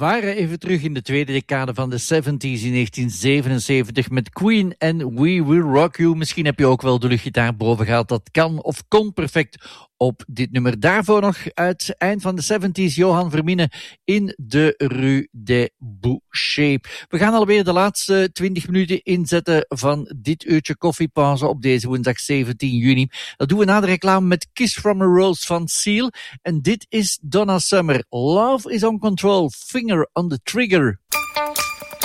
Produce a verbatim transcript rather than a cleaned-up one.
varen even terug in de tweede decade van de zeventig in negentien zevenenzeventig met Queen en We Will Rock You. Misschien heb je ook wel de luchtgitaar boven gehaald. Dat kan of kon perfect op dit nummer. Daarvoor nog uit eind van de zeventig Johan Vermine in de Rue des Bouchers. We gaan alweer de laatste twintig minuten inzetten van dit uurtje koffiepauze op deze woensdag zeventien juni. Dat doen we na de reclame met Kiss from a Rose van Seal. En dit is Donna Summer. Love is on control, finger on the trigger.